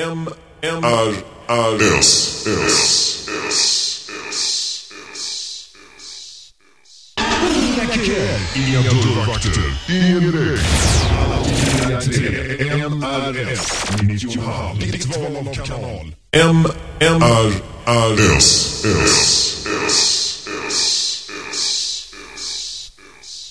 Inga dörrvakter, ingen regn. Alla till MRS 90,5. Ditt val av kanal. MRS.